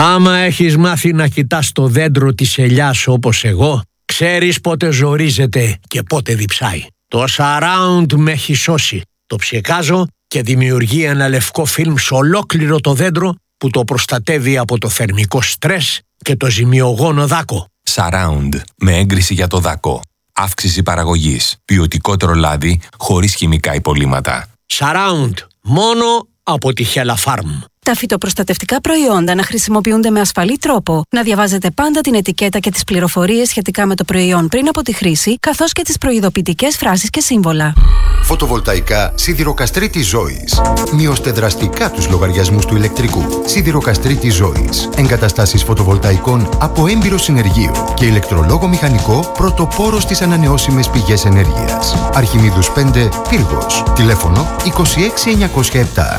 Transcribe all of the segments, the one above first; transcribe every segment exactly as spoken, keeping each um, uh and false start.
Άμα έχεις μάθει να κοιτάς το δέντρο της ελιάς όπως εγώ, ξέρεις πότε ζορίζεται και πότε διψάει. Το surround με έχει σώσει. Το ψεκάζω και δημιουργεί ένα λευκό φιλμ σε ολόκληρο το δέντρο που το προστατεύει από το θερμικό στρες και το ζημιογόνο δάκο. Surround με έγκριση για το δάκο. Αύξηση παραγωγής. Ποιοτικότερο λάδι χωρίς χημικά υπολείμματα. Surround. Μόνο από τη Hella Farm. Τα φυτοπροστατευτικά προϊόντα να χρησιμοποιούνται με ασφαλή τρόπο, να διαβάζετε πάντα την ετικέτα και τις πληροφορίες σχετικά με το προϊόν πριν από τη χρήση, καθώς και τις προειδοποιητικές φράσεις και σύμβολα. Φωτοβολταϊκά Σιδηροκαστρίτη Ζωής. Μειώστε δραστικά τους λογαριασμούς του ηλεκτρικού. Σιδηροκαστρίτη Ζωής. Εγκαταστάσεις φωτοβολταϊκών από έμπειρο συνεργείο και ηλεκτρολόγο μηχανικό πρωτοπόρο στις ανανεώσιμες πηγές ενέργειας. Αρχιμίδους πέντε, Πύργος. Τηλέφωνο είκοσι έξι εννιακόσια επτά.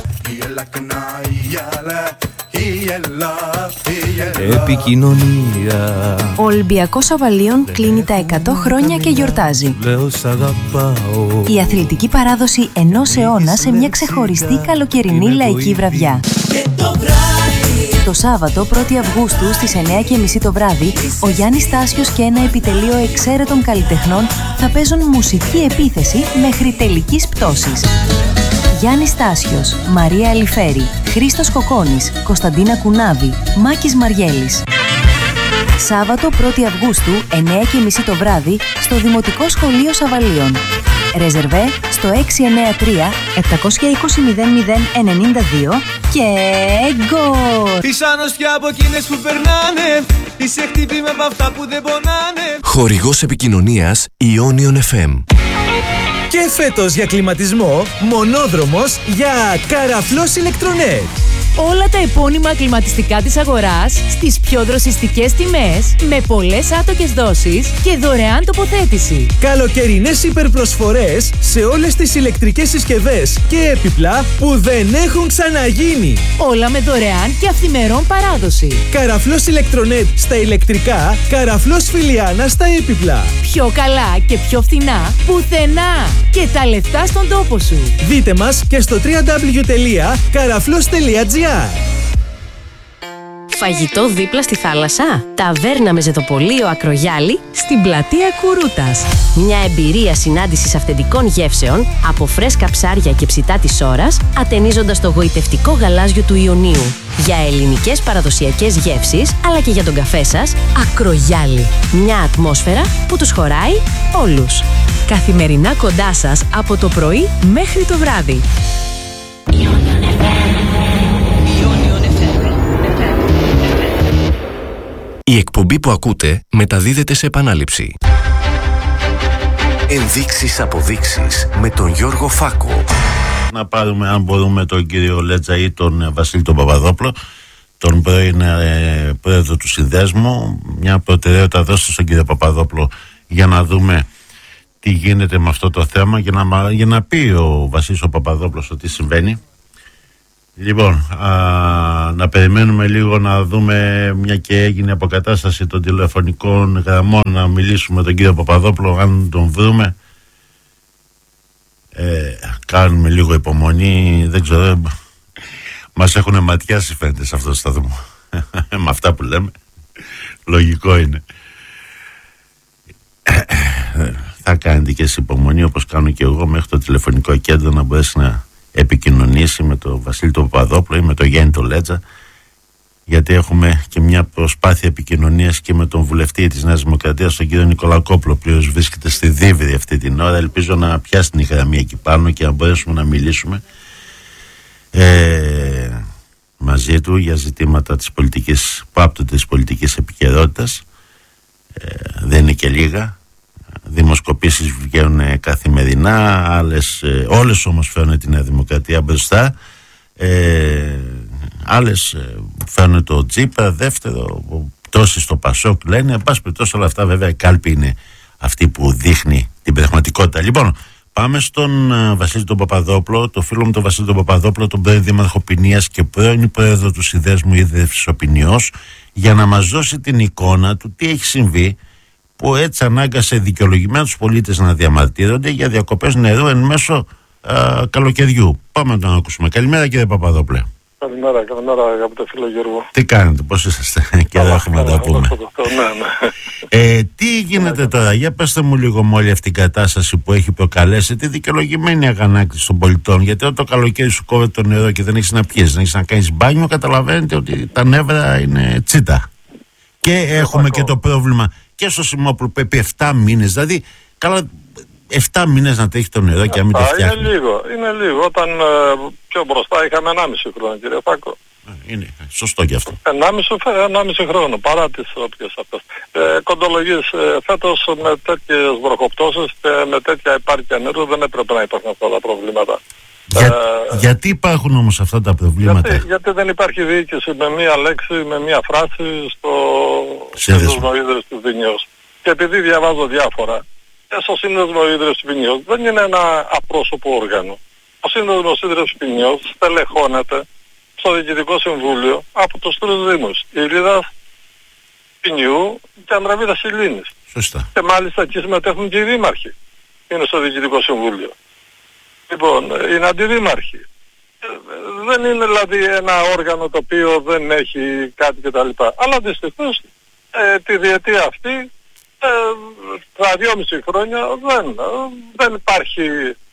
Επικοινωνία. Ο Ολυμπιακός Αβαλίων κλείνει τα εκατό χρόνια και γιορτάζει. Η αθλητική παράδοση ενός αιώνα σε μια ξεχωριστή καλοκαιρινή λαϊκή βραδιά. Το Σάββατο πρώτη Αυγούστου στις εννιά και μισή το βράδυ, ο Γιάννης Στάσιος και ένα επιτελείο εξαίρετων καλλιτεχνών θα παίζουν μουσική επίθεση μέχρι τελικής πτώσης. Γιάννης Στάσιος, Μαρία Αλιφέρη, Χρήστος Κοκόνης, Κωνσταντίνα Κουνάβη, Μάκης Μαριέλης. Σάββατο πρώτη Αυγούστου, εννιά και μισή το βράδυ, στο Δημοτικό Σχολείο Σαβαλίων. Ρεζερβέ στο έξι εννιά τρία επτακόσια είκοσι μηδέν μηδέν ενενήντα δύο και γκολ! Είσαι άνοστια από εκείνες που περνάνε, είσαι χτύπη με απ' αυτά που δεν πονάνε. Χορηγός επικοινωνίας Ionion εφ εμ. Και φέτος για κλιματισμό, μονόδρομος για Καραφλός Ηλεκτρονέτ. Όλα τα επώνυμα κλιματιστικά της αγοράς στις πιο δροσιστικές τιμές, με πολλές άτοκες δόσεις και δωρεάν τοποθέτηση. Καλοκαιρινές υπερπροσφορές σε όλες τις ηλεκτρικές συσκευές και έπιπλα που δεν έχουν ξαναγίνει. Όλα με δωρεάν και αυθημερών παράδοση. Καραφλός Ηλεκτρονέτ στα ηλεκτρικά, Καραφλός Φιλιάνα στα έπιπλα. Πιο καλά και πιο φθηνά πουθενά. Και τα λεφτά στον τόπο σου. Δείτε μας και στο double-u double-u double-u τελεία καραφλός τελεία τζι άρ. Φαγητό δίπλα στη θάλασσα. Ταβέρνα με ζεδοπολείο Ακρογιάλη στην πλατεία Κουρούτας. Μια εμπειρία συνάντησης αυθεντικών γεύσεων από φρέσκα ψάρια και ψητά της ώρας, ατενίζοντας το γοητευτικό γαλάζιο του Ιωνίου. Για ελληνικές παραδοσιακές γεύσεις, αλλά και για τον καφέ σας, Ακρογιάλη. Μια ατμόσφαιρα που τους χωράει όλους. Καθημερινά κοντά σας από το πρωί μέχρι το βράδυ. Η εκπομπή που ακούτε μεταδίδεται σε επανάληψη. Ενδείξεις αποδείξεις με τον Γιώργο Φάκο. Να πάρουμε, αν μπορούμε, τον κύριο Λέτζα ή τον Βασίλη τον Παπαδόπλο, τον πρώην ε, πρόεδρο του Συνδέσμου. Μια προτεραιότητα δώστε στον κύριο Παπαδόπλο για να δούμε τι γίνεται με αυτό το θέμα, για να, για να πει ο Βασίλης ο Παπαδόπλος το τι συμβαίνει. Λοιπόν, α, να περιμένουμε λίγο να δούμε, μια και έγινε αποκατάσταση των τηλεφωνικών γραμμών, να μιλήσουμε με τον κύριο Παπαδόπλο, αν τον βρούμε. Ε, κάνουμε λίγο υπομονή, δεν ξέρω, μας έχουν ματιάσει φαίνεται σε αυτό το σταθμό. Με αυτά που λέμε, λογικό είναι. Θα κάνετε και εσύ υπομονή, όπως κάνω και εγώ, μέχρι το τηλεφωνικό κέντρο να μπορέσει να επικοινωνήσει με τον Βασίλη τον Παπαδόπλο ή με τον Γιάννη τον Λέτζα, γιατί έχουμε και μια προσπάθεια επικοινωνίας και με τον βουλευτή της Νέας Δημοκρατίας, τον κύριο Νικολακόπουλο, ο οποίος βρίσκεται στη Δίβρη αυτή την ώρα. Ελπίζω να πιάσει την γραμμή εκεί πάνω και να μπορέσουμε να μιλήσουμε ε, μαζί του για ζητήματα της πολιτικής, που άπτονται της πολιτικής επικαιρότητας. Ε, δεν είναι και λίγα. Δημοσκοπήσεις βγαίνουν καθημερινά, άλλες, ε, όλες όμως φέρνουν την Νέα Δημοκρατία μπροστά, ε, άλλες ε, φέρνουν το Τζίπρα δεύτερο, τόσοι στο Πασόκ λένε. Εν πάση περιπτώσει, όλα αυτά βέβαια η κάλπη είναι αυτή που δείχνει την πραγματικότητα. Λοιπόν, πάμε στον uh, Βασίλη τον Παπαδόπλο, το φίλο μου τον Βασίλη τον Παπαδόπλο, τον πρώην Δήμαρχο Ποινίας και πρώην πρόεδρο του Συνδέσμου Ίδρυυσης Οπινιός, για να μας δώσει την εικόνα του τι έχει συμβεί, που έτσι ανάγκασε δικαιολογημένους πολίτες να διαμαρτύρονται για διακοπές νερού εν μέσω α, καλοκαιριού. Πάμε να τον ακούσουμε. Καλημέρα, κύριε Παπαδόπλε. Καλημέρα, καλημέρα αγαπητέ φίλο Γιώργο. Τι κάνετε, πώς είσαστε? Και εδώ έχουμε να τα πούμε. Ναι, ναι. Ε, τι γίνεται τώρα, για πέστε μου λίγο με όλη αυτή την κατάσταση που έχει προκαλέσει τη δικαιολογημένη αγανάκτηση των πολιτών. Γιατί όταν το καλοκαίρι σου κόβεται το νερό και δεν έχεις να πιέσεις, δεν έχεις να κάνεις μπάνιο, καταλαβαίνετε ότι τα νεύρα είναι τσίτα. Και έχουμε και το πρόβλημα και στο Σιμόπουλο που επί επτά μήνες, δηλαδή καλά επτά μήνες να τρέχει το νερό και να μην το φτιάχνει. Είναι λίγο, είναι λίγο. Όταν ε, πιο μπροστά είχαμε ενάμιση χρόνο, κύριε Φάκο. Είναι σωστό και αυτό. ενάμιση χρόνο, παρά τις όποιες αυτές. Ε, κοντολογίες, ε, φέτος με τέτοιες βροχοπτώσεις και με τέτοια επάρκεια νερού δεν έπρεπε να υπάρχουν αυτά τα προβλήματα. Για, ε, γιατί υπάρχουν όμως αυτά τα προβλήματα? Γιατί, γιατί δεν υπάρχει διοίκηση με μία λέξη, με μία φράση στο Σύνδεσμο Ίδρυς του Βινιός. Και επειδή διαβάζω διάφορα, και στο Σύνδεσμο Ίδρυς του Βινιός δεν είναι ένα απρόσωπο όργανο. Ο Σύνδεσμος Ίδρυς του Βινιός στελεχώνεται στο Διοικητικό Συμβούλιο από τους τρεις Δήμους, Ήλιδας, Ποινιού και Ανδραβίδας Ηλίνης. Σωστά. Και μάλιστα εκεί συμμετέχουν και οι δήμαρχοι. Είναι στο Διοικητικό Συμβούλιο. Λοιπόν, είναι αντιδήμαρχοι. Δεν είναι δηλαδή ένα όργανο το οποίο δεν έχει κάτι κτλ. Αλλά δυστυχώς ε, τη διετία αυτή, ε, τα δυόμιση χρόνια δεν, δεν υπάρχει...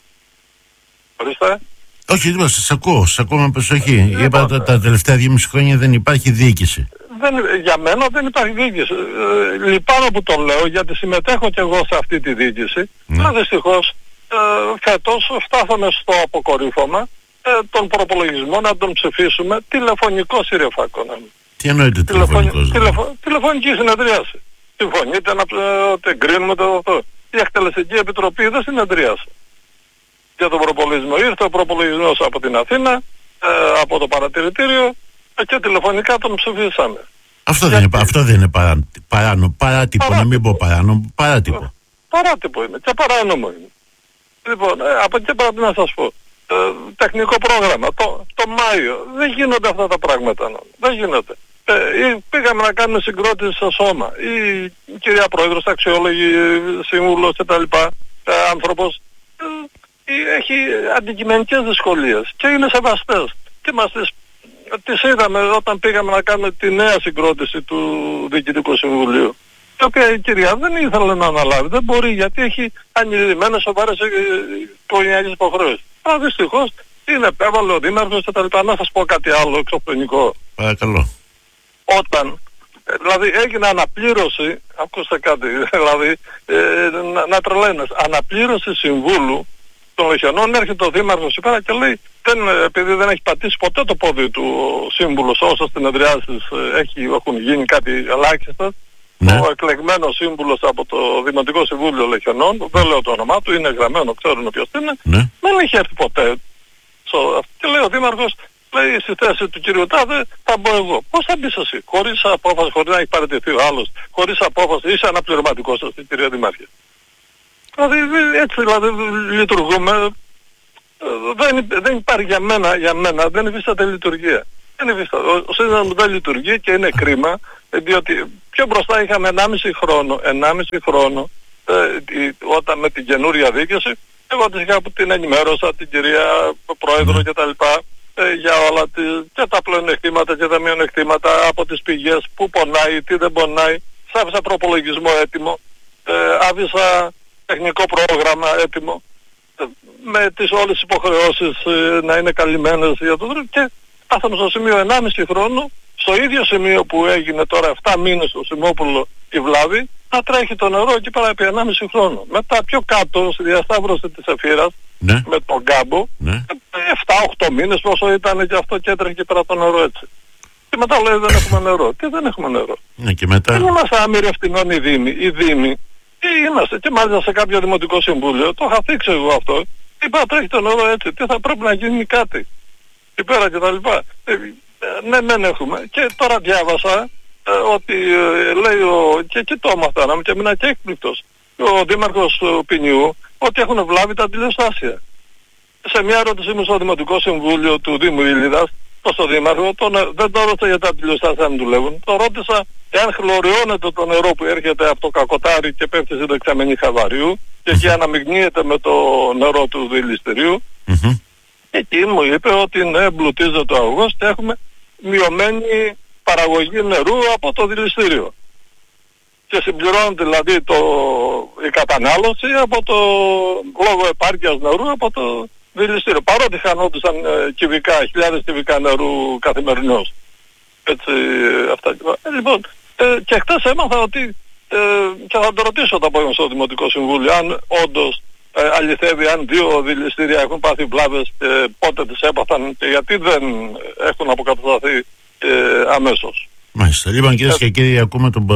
Ορίστε. Όχι, δεν σας ακούω, σας ακούω με προσοχή. Είπα τα, τα τελευταία δυόμιση χρόνια δεν υπάρχει διοίκηση. Δεν, για μένα δεν υπάρχει διοίκηση. Ε, λυπάμαι που το λέω γιατί συμμετέχω και εγώ σε αυτή τη διοίκηση. Ναι. Αλλά δυστυχώς ε, φέτος φτάσαμε στο αποκορύφωμα ε, τον προπολογισμό να τον ψηφίσουμε τηλεφωνικό Συρεφάκο. Τι εννοείται τηλεφωνικός? Τηλεφω, τηλεφωνική συνεδρίαση. Συμφωνείτε να ότι εγκρίνουμε το αυτό. Η Εκτελεστική Επιτροπή δεν συνεδρίασε για τον προπολογισμό. Ήρθε ο προπολογισμός από την Αθήνα, ε, από το παρατηρητήριο ε, και τηλεφωνικά τον ψηφίσαμε. Αυτό δεν είναι, αυτό δεν είναι παρά, παράνο, παράτυπο, παράτυπο, να μην πω παράνο, παράτυπο. Παράτυπο είναι και παράνομο είναι. Λοιπόν, ε, από εκεί πρέπει να σας πω. Ε, τεχνικό πρόγραμμα, το, το Μάιο. Δεν γίνονται αυτά τα πράγματα. No. Δεν γίνονται. Ε, πήγαμε να κάνουμε συγκρότηση στο σώμα. Η, η κυρία Πρόεδρος, αξιόλογη, σύμβουλος κτλ. Ε, άνθρωπος. Ε, έχει αντικειμενικές δυσκολίες και είναι σεβαστές. Και μας τις, τις είδαμε όταν πήγαμε να κάνουμε τη νέα συγκρότηση του Διοικητικού Συμβουλίου. Η οποία η κυρία δεν ήθελε να αναλάβει. Δεν μπορεί γιατί έχει ανηλυμένες σοβαρές οικογενειακές υποχρεώσεις. Αλλά δυστυχώς είναι επέβαλε ο Δήμαρχος και τα λοιπά. Να σας πω κάτι άλλο εξωφρενικό. Παρακαλώ. Όταν, δηλαδή έγινε αναπλήρωση, ακούστε κάτι, δηλαδή ε, να, να τρελαίνες, αναπλήρωση συμβούλου των Λεχιονών, έρχεται ο Δήμαρχος εκεί πέρα και λέει, δεν, επειδή δεν έχει πατήσει ποτέ το πόδι του ο σύμβουλος, όσο στην εδριάσεις έχει, έχουν γίνει κάτι ελάχιστα, ναι. Ο εκλεγμένος σύμβουλος από το Δημοτικό Συμβούλιο Λεχιονών, δεν λέω το όνομά του, είναι γραμμένο, ξέρουν ποιος είναι, ναι. Δεν έχει έρθει ποτέ. Και λέει ο Δήμαρχος, λέει στη θέση του κύριου Τάδε θα μπω εγώ. Πώς θα μπεις εσύ, χωρίς απόφαση, χωρίς να έχει παραιτηθεί ο άλλος, χωρίς απόφαση, είσαι αναπληρωματικός σας, κυρία Δημάρχη. Δηλαδή έτσι δηλαδή λειτουργούμε, δεν, δεν υπάρχει για μένα, για μένα δεν υφίσταται λειτουργία. Δεν υφίσταται. Ο σύνδεσμος δεν λειτουργεί και είναι κρίμα, διότι πιο μπροστά είχαμε ενάμιση χρόνο, ενάμιση χρόνο ε, όταν με την καινούρια διοίκηση, εγώ της είχα την ενημέρωσα, την κυρία Πρόεδρο και τα λοιπά, ε, για όλα τις, και τα πλεονεκτήματα και τα μειονεκτήματα από τις πηγές, που πονάει, τι δεν πονάει, σ' άφησα προπολογισμό έτοιμο, ε, άφησα τεχνικό πρόγραμμα έτοιμο, με τις όλες τις υποχρεώσεις ε, να είναι καλυμμένες για το δρόμο και φτάσαμε στο σημείο ενάμιση χρόνου, στο ίδιο σημείο που έγινε τώρα επτά μήνες στο Σιμόπουλο η βλάβη, να τρέχει το νερό εκεί πέρα επί ενάμιση χρόνου. Μετά πιο κάτω στη διασταύρωση της Εφήρας, ναι. Με τον κάμπο, ναι. επτά οκτώ μήνες πόσο ήταν και αυτό και έτρεχε εκεί πέρα το νερό έτσι. Και μετά λέει δεν έχουμε νερό. Τι δεν έχουμε νερό. Ναι, και μετά... Δεν είμαστε άμυροι ευθυνών οι Δήμοι. Οι Δήμοι τι είμαστε, και μάλιστα σε κάποιο δημοτικό συμβούλιο, το είχα θίξει εγώ αυτό, είπα τρέχει το νερό έτσι, τι θα πρέπει να γίνει κάτι. Και πέρα και τα λοιπά. Ε, ναι, δεν έχουμε. Και τώρα διάβασα ε, ότι ε, λέει ο, και, και το έμαθα και έμεινα και έκπληκτος, ο Δήμαρχος Ποινιού, ότι έχουν βλάβει τα τηλεοστάσια. Σε μια ερώτησή μου στο Δημοτικό Συμβούλιο του Δήμου Ήλιδας, στο Δήμαρχο, τον, δεν το ρώτησα για τα τηλεοστάσια αν δουλεύουν, το ρώτησα εάν χλωριώνεται το νερό που έρχεται από το Κακοτάρι και πέφτει στην δεξαμενή Χαβαριού και εκεί αναμειγνύεται με το νερό του δηληστηρίου. Mm-hmm. Εκεί μου είπε ότι ναι, εμπλουτίζεται ο αγωγός και έχουμε μειωμένη παραγωγή νερού από το δηληστήριο. Και συμπληρώνεται δηλαδή το, η κατανάλωση από το λόγω επάρκειας νερού από το δηληστήριο. Παρότι χανόντουσαν ε, κυβικά, χιλιάδες κυβικά νερού καθημερινώς. Έτσι, αυτά. Ε, λοιπόν, ε, και χτες έμαθα ότι, ε, και θα το ρωτήσω το απόγευμα στο Δημοτικό Συμβούλιο, αν όντως ε, αληθεύει, αν δύο δηληστήρια έχουν πάθει βλάβες και πότε τις έπαθαν και γιατί δεν έχουν αποκατασταθεί ε, αμέσως. Μάλιστα. Λοιπόν, κυρίες και κύριοι, ακούμε τον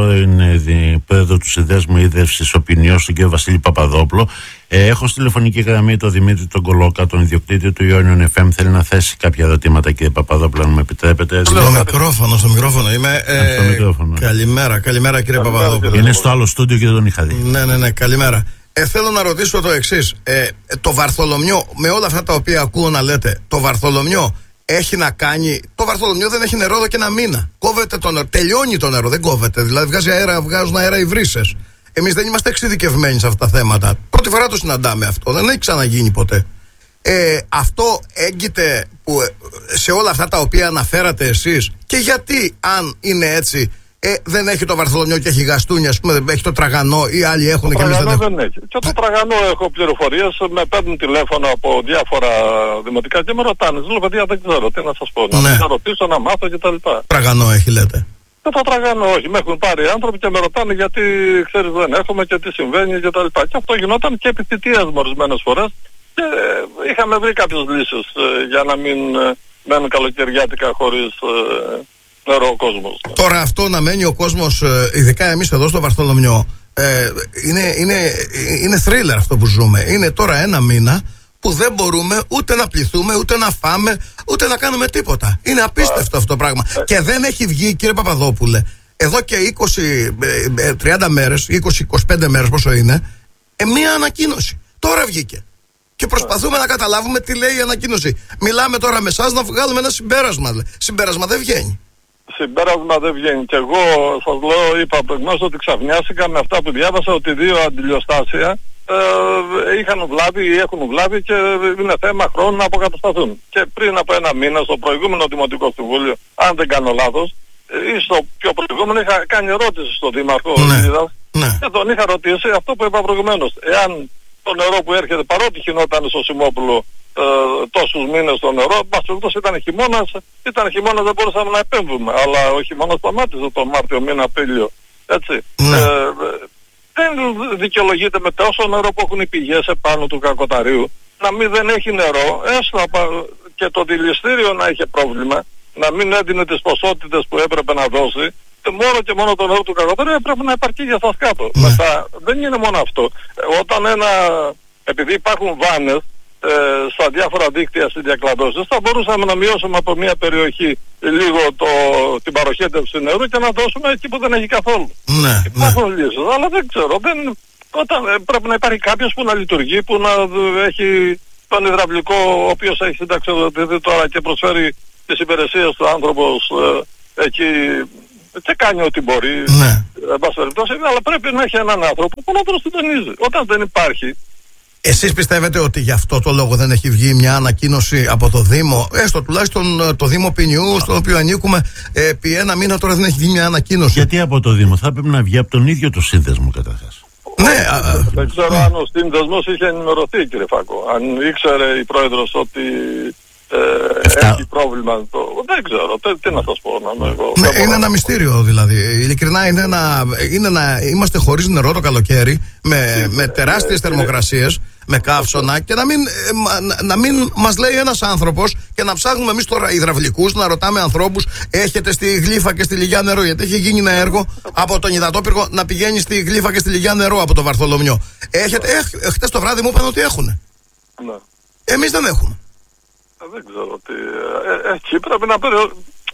πρόεδρο του Συνδέσμου Ίδρυυσης Οπινιών, τον κύριο Βασίλη Παπαδόπουλο. Ε, έχω στη τηλεφωνική γραμμή τον Δημήτρη τον Κολόκα, τον ιδιοκτήτη του Ionian εφ εμ. Θέλει να θέσει κάποια ερωτήματα, κύριε Παπαδόπουλο, αν μου επιτρέπετε. Στο μικρόφωνο, στο μικρόφωνο είμαι. Ε, στο μικρόφωνο. Καλημέρα, καλημέρα κύριε καλημέρα, Παπαδόπουλο. Είναι στο άλλο στούντιο και δεν τον είχα δει. Ναι, ναι, ναι, καλημέρα. Ε, θέλω να ρωτήσω το εξής. Ε, το Βαρθολομιό, με όλα αυτά τα οποία ακούω να λέτε, το Βαρθολομιό έχει να κάνει. Το Βαρθολομιό δεν έχει νερό εδώ και ένα μήνα. Κόβεται το νερό. Τελειώνει το νερό, δεν κόβεται. Δηλαδή βγάζει αέρα, βγάζουν αέρα οι βρύσες. Εμείς δεν είμαστε εξειδικευμένοι σε αυτά τα θέματα. Πρώτη φορά το συναντάμε αυτό. Δεν έχει ξαναγίνει ποτέ. Ε, αυτό έγκυται που, σε όλα αυτά τα οποία αναφέρατε εσείς. Και γιατί, αν είναι έτσι, ε, δεν έχει το Βαρθολομιό και έχει γαστούνια, ας πούμε, έχει το Τραγανό ή άλλοι έχουν το και εμείς δεν έχουμε. Δεν έχει. Και το Τραγανό έχω πληροφορίες, με παίρνουν τηλέφωνο από διάφορα δημοτικά και με ρωτάνε. Λέω, παιδιά, δεν ξέρω τι να σας πω. Να, ναι. να ρωτήσω, να μάθω κτλ. Τραγανό έχει, λέτε. Και το Τραγανό όχι. Με έχουν πάρει άνθρωποι και με ρωτάνε γιατί ξέρεις δεν έχουμε και τι συμβαίνει κτλ. Και, και αυτό γινόταν και επί θητείας με ορισμένες φορές. Και ε, είχαμε βρει κάποιες λύσεις ε, για να μην ε, μένουν καλοκαιριάτικα χωρίς ε, νερό ο κόσμος. Τώρα αυτό να μένει ο κόσμος, ε, ειδικά εμείς εδώ στο Βαρθολομιό, ε, είναι, είναι, είναι thriller αυτό που ζούμε. Είναι τώρα ένα μήνα που δεν μπορούμε ούτε να πληθούμε, ούτε να φάμε, ούτε να κάνουμε τίποτα. Είναι απίστευτο αυτό το πράγμα. Και δεν έχει βγει, κύριε Παπαδόπουλε, εδώ και είκοσι με τριάντα μέρες, είκοσι με είκοσι πέντε μέρες πόσο είναι, ε, μία ανακοίνωση. Τώρα βγήκε. Και προσπαθούμε να καταλάβουμε τι λέει η ανακοίνωση. Μιλάμε τώρα με εσάς να βγάλουμε ένα συμπέρασμα. Συμπέρασμα δεν βγαίνει. Συμπέρασμα δεν βγαίνει. Και εγώ σας λέω, είπα προηγουμένως ότι ξαφνιάστηκα με αυτά που διάβασα ότι δύο αντιλιοστάσια ε, είχαν βλάβει ή έχουν βλάβει και είναι θέμα χρόνου να αποκατασταθούν. Και πριν από ένα μήνα στο προηγούμενο Δημοτικό Συμβούλιο, αν δεν κάνω λάθος, ή στο πιο προηγούμενο είχα κάνει ερώτηση στον Δήμαρχο ναι, ναι. και τον είχα ρωτήσει αυτό που είπα προηγουμένως. Εάν το νερό που έρχεται, παρότι χεινόταν στο Σιμόπουλο ε, τόσους μήνες το νερό, μας ήταν χειμώνας, ήταν χειμώνας, δεν μπορούσαμε να επέμβουμε. Αλλά ο χειμώνας σταμάτησε τον Μάρτιο μήνα, Απρίλιο. Έτσι. Ναι. Ε, δεν δικαιολογείται με τόσο νερό που έχουν οι πηγές επάνω του Κακοταρίου να μην δεν έχει νερό, έστω και το δηληστήριο να είχε πρόβλημα, να μην έδινε τις ποσότητες που έπρεπε να δώσει. Και μόνο και μόνο το νερό του Κακοταρίου έπρεπε να υπαρκεί για σας κάτω. Ναι. Μετά, δεν είναι μόνο αυτό. Όταν ένα, επειδή υπάρχουν βάνες ε, στα διάφορα δίκτυα στις διακλαδώσεις, θα μπορούσαμε να μειώσουμε από μια περιοχή λίγο το, την παροχέτευση νερού και να δώσουμε εκεί που δεν έχει καθόλου. Ναι, υπάρχουν ναι. λύσεις, αλλά δεν ξέρω. Δεν, όταν, ε, πρέπει να υπάρχει κάποιος που να λειτουργεί, που να έχει τον υδραυλικό, ο οποίος έχει συνταξιοδοτηθεί τώρα και προσφέρει τις υπηρεσίες του άνθρωπος ε, εκεί και κάνει ό,τι μπορεί. Ναι. Ε, αλλά πρέπει να έχει έναν άνθρωπο που να τον συντονίζει. Όταν δεν υπάρχει. Εσείς πιστεύετε ότι γι' αυτό το λόγο δεν έχει βγει μια ανακοίνωση από το Δήμο, έστω τουλάχιστον το Δήμο Ποινιού, στον οποίο ανήκουμε, επί ένα μήνα τώρα δεν έχει βγει μια ανακοίνωση? Γιατί από το Δήμο? Θα πρέπει να βγει από τον ίδιο το σύνδεσμο καταρχάς. Ναι, α, α, δεν ξέρω ναι. αν ο σύνδεσμος είχε ενημερωθεί, κύριε Φάκο. Αν ήξερε η πρόεδρος ότι ε, έχει πρόβλημα. Το... Δεν ξέρω, τι, τι να σας πω. Να, εγώ, ναι, είναι ένα μυστήριο δηλαδή. Ειλικρινά είναι ένα, είναι ένα, είμαστε χωρίς νερό το καλοκαίρι, με, με τεράστιες θερμοκρασίες, με καύσωνα, και να μην, να, να μην μας λέει ένας άνθρωπος και να ψάχνουμε εμείς τώρα υδραυλικούς, να ρωτάμε ανθρώπους, έχετε στη Γλύφα και στη Λιγιά νερό? Γιατί έχει γίνει ένα έργο από τον υδατόπυργο να πηγαίνει στη Γλύφα και στη Λιγιά νερό από το Βαρθολομιό. Έχετε, ε, χτες το βράδυ μου είπαν ότι έχουνε. Ναι. Εμείς δεν έχουμε. Δεν ξέρω τι. Ε, εκεί πρέπει να παίρνει.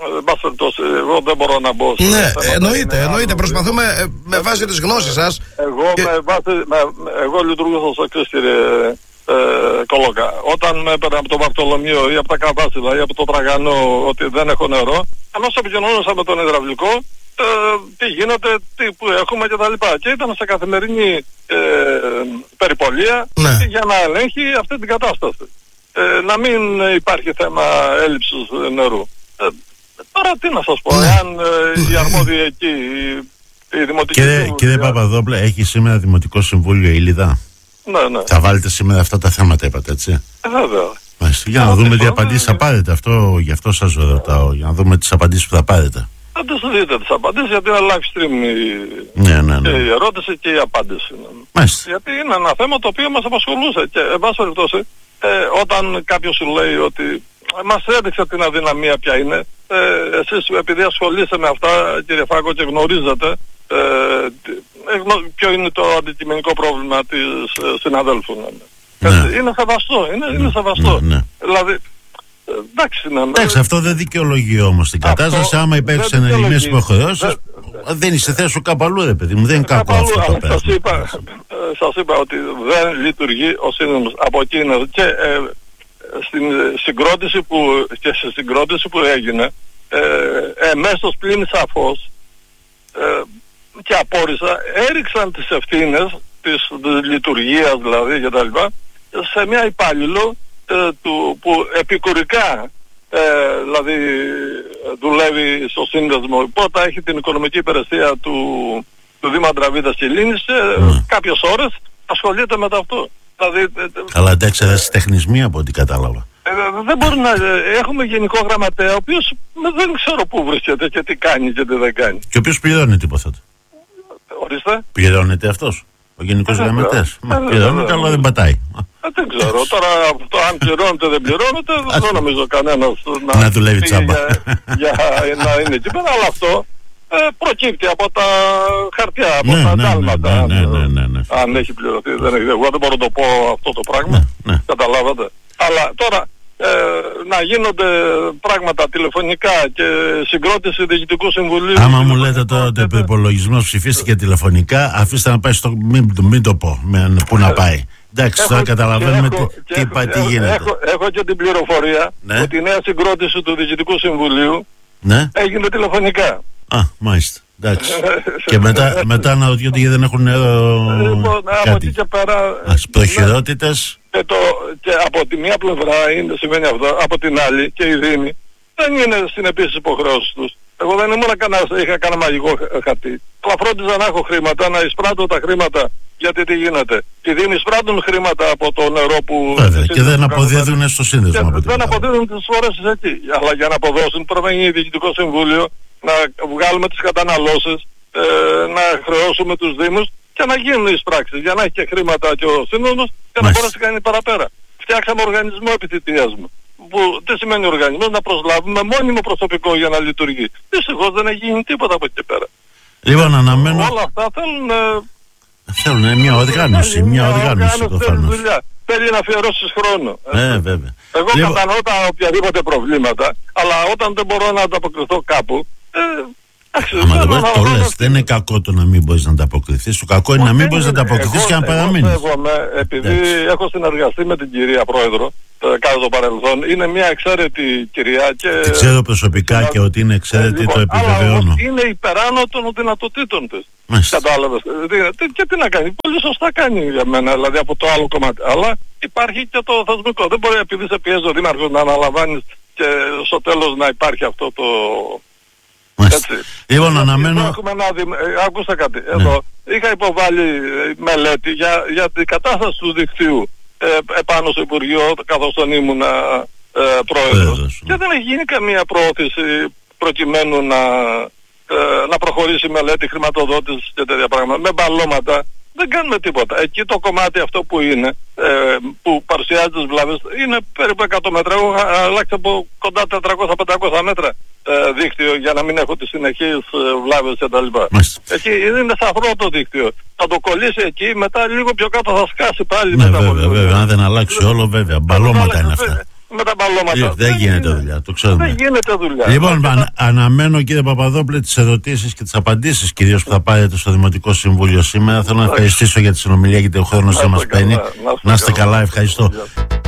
Εγώ δεν μπορώ να μπω. Ναι, εννοείται, εννοείται. Προσπαθούμε ε, με βάση τις γνώσεις σας. Εγώ, και... με βάση, με, εγώ λειτουργούσα στο εξής, κύριε ε, Κολόκα. Όταν με έπαιρνε από το Βαρθολομιό ή από τα Κατάσιλα ή από το Τραγανό ότι δεν έχω νερό, αμέσως επικοινωνούσα με τον υδραυλικό ε, τι γίνεται, τι που έχουμε κτλ. Και, και ήταν σε καθημερινή ε, περιπολία, ναι, για να ελέγχει αυτή την κατάσταση. ε, να μην υπάρχει θέμα έλλειψης νερού. Ε, τώρα τι να σας πω, εάν ε, οι αρμόδιοι εκεί, οι, οι δημοτικοί... Κύριε, κύριε Παπαδόπουλε, έχει σήμερα Δημοτικό Συμβούλιο Ήλιδα. Ναι, ναι. Θα βάλετε σήμερα αυτά τα θέματα, είπατε, έτσι. Ε, βέβαια. Μάλιστα, για να δούμε τι απαντήσεις θα πάρετε. Αυτό, γι' αυτό σας ρωτάω, για να δούμε τις απαντήσεις που θα πάρετε. Θα τις δείτε τις απαντήσεις, γιατί είναι live stream η, ναι, ναι, ναι. και η ερώτηση και η απάντηση. Μάλιστα. Γιατί είναι ένα θέμα το οποίο μας απασχολούσε και εν πάση περιπτώσει, ε, όταν κάποιος σου λέει ότι μας έδειξε την αδυναμία ποια είναι, ε, εσείς επειδή ασχολείστε με αυτά, κύριε Φάκο, και γνωρίζετε ε, ποιο είναι το αντικειμενικό πρόβλημα της ε, συναδέλφου. Ναι. Ναι. Είναι σεβαστό, είναι, ναι. είναι σεβαστό. Ναι, ναι. Δηλαδή, εντάξει, ναι, εντάξει, αυτό δεν δικαιολογεί όμως την κατάσταση. Άμα υπέρξεις ενεργημένες υποχρεώσεις, δεν είσαι θέση σου κάπου αλλού, ρε παιδί μου. Δεν είναι κακό αυτό το πέρα. Σας είπα, σας είπα ότι δεν λειτουργεί ο σύνδεσμος από εκείνο και ε, στην συγκρότηση που, και στη συγκρότηση που έγινε ε, εμέσως πλην σαφώς ε, και απόρρισα έριξαν τις ευθύνες της, της λειτουργίας δηλαδή και τα λοιπά σε μια υπάλληλο ε, του, που επικουρικά ε, δηλαδή δουλεύει στο σύνδεσμο, πρώτα έχει την οικονομική υπηρεσία του, του Δήμου Αντραβίδας και Λίνης και mm. κάποιες ώρες ασχολείται με το αυτό. Δηλαδή, αλλά εντάξει, δεν τεχνισμοί από ό,τι κατάλαβα. Ε, δεν μπορεί να... Έχουμε γενικό γραμματέα, ο οποίος δεν ξέρω πού βρίσκεται και τι κάνει και τι δεν κάνει. Και ο οποίος πληρώνεται, υποθέτω. Ορίστε. Πληρώνεται αυτός, ο γενικός ε, γραμματέας. Μα πληρώνεται, αλλά δεν πατάει. Ε, δεν ξέρω. Τώρα αυτό, αν πληρώνεται δεν πληρώνεται, δεν νομίζω κανένας να, να δουλεύει τσάμπα. Για, για να είναι εκεί πέρα, αλλά αυτό ε, προκύπτει από τα χαρτιά, από ναι, τα ναι, δάλματα. Ναι, ναι, ναι, ναι, ναι. Αν έχει πληρωθεί, δεν έχει. Εγώ δεν μπορώ να το πω αυτό το πράγμα. Ναι, ναι. Καταλάβατε. Αλλά τώρα ε, να γίνονται πράγματα τηλεφωνικά και συγκρότηση Διοικητικού Συμβουλίου. Άμα μου λέτε τώρα ότι ο υπολογισμός ψηφίστηκε τηλεφωνικά, αφήστε να πάει στο. Μην, μην το πω. Με, πού να πάει. Εντάξει, τώρα καταλαβαίνουμε έχω, τι, τι, έχω, τι γίνεται. Έχω, έχω και την πληροφορία ναι. ότι η νέα συγκρότηση του Διοικητικού Συμβουλίου ναι. έγινε τηλεφωνικά. Α, μάλιστα. Εντάξει. Και μετά, μετά να ρωτιούνται γιατί δεν έχουν νερό. Λοιπόν, από εκεί και πέρα. Ας προχειρότητες. Και, το, και από τη μία πλευρά είναι, σημαίνει αυτό, από την άλλη και οι Δήμοι δεν είναι συνεπείς στις υποχρεώσεις τους. Εγώ δεν ήμουν κανένας, είχα κανένα μαγικό χαρτί. Αλλά φρόντιζα να έχω χρήματα, να εισπράττω τα χρήματα. Γιατί τι γίνεται. Οι Δήμοι εισπράττουν χρήματα από το νερό που... Βέβαια, και δεν αποδίδουν στο σύνδεσμο. Και δεν αποδίδουν τις φορές εκεί. Αλλά για να αποδώσουν πρέπει να γίνει Διοικητικό Συμβούλιο, να βγάλουμε τις καταναλώσεις, ε, να χρεώσουμε τους Δήμους και να γίνουν οι εισπράξεις. Για να έχει και χρήματα και ο σύνδεσμος και να μπορέσει να κάνει παραπέρα. Φτιάξαμε οργανισμό επί θητείας μου. Που τι σημαίνει οργανισμός, να προσλάβουμε μόνιμο προσωπικό για να λειτουργεί. Δυστυχώς δεν έχει γίνει τίποτα από εκεί και πέρα. Λοιπόν, αναμένω... Όλα αυτά θέλουν... Θέλουν μια οργάνωση, μια οργάνωση προφανώς. Θέλει να αφιερώσεις χρόνο. Ε, βέβαια. Εγώ λοιπόν... κατανοώ τα οποιαδήποτε προβλήματα, αλλά όταν δεν μπορώ να ανταποκριθώ κάπου... Ε, άμα δεν μπορείς, το λες, δεν είναι κακό το να μην μπορείς να ανταποκριθείς. Το κακό είναι να μην μπορείς να ανταποκριθείς και να παραμείνεις. Εγώ επειδή έχω συνεργαστεί με την κυρία Πρόεδρο κατά το παρελθόν, είναι μια εξαίρετη κυρία και... Την ξέρω προσωπικά και ότι είναι εξαίρετη, το επιβεβαιώνω. Είναι υπεράνω των δυνατοτήτων της. Κατάλαβες. Και τι να κάνει, πολύ σωστά κάνει για μένα, δηλαδή από το άλλο κομμάτι. Αλλά υπάρχει και το θεσμικό. Δεν μπορεί επειδή σε πιέζει ο Δήμαρχος να αναλαμβάνεις και στο τέλος να υπάρχει αυτό το... Έτσι. Λοιπόν, αναμένω... Έχουμε ένα δι... ε, άκουσα κάτι. Ναι. Εδώ είχα υποβάλει μελέτη για, για την κατάσταση του δικτύου ε, επάνω στο Υπουργείο καθώς τον ήμουνα ε, πρόεδρος. Ναι. Και δεν έχει γίνει καμία προώθηση προκειμένου να, ε, να προχωρήσει η μελέτη χρηματοδότησης και τέτοια πράγματα. Με μπαλώματα δεν κάνουμε τίποτα. Εκεί το κομμάτι αυτό που είναι, ε, που παρουσιάζει τις βλάβες, είναι περίπου εκατό μέτρα. Έχω αλλάξει από κοντά τετρακόσια με πεντακόσια μέτρα ε, δίκτυο για να μην έχω τις συνεχείς ε, βλάβες κτλ. Εκεί είναι σαφρό το δίκτυο. Θα το κολλήσει εκεί, μετά λίγο πιο κάτω θα σκάσει πάλι. Ναι, βέβαια, βέβαια, βέβαια, αν δεν αλλάξει όλο, βέβαια. Μπαλώματα είναι αυτά. Με τα μπαλώματα. Δεν γίνεται δουλειά, το ξέρουμε. Δεν γίνεται δουλειά. Λοιπόν, αν, αναμένω κύριε Παπαδόπουλε τις ερωτήσεις και τις απαντήσεις κυρίως που θα πάρετε στο Δημοτικό Συμβούλιο σήμερα. Θέλω να ευχαριστήσω για τη συνομιλία γιατί ο χρόνος δεν μας παίρνει. Να είστε καλά, ευχαριστώ.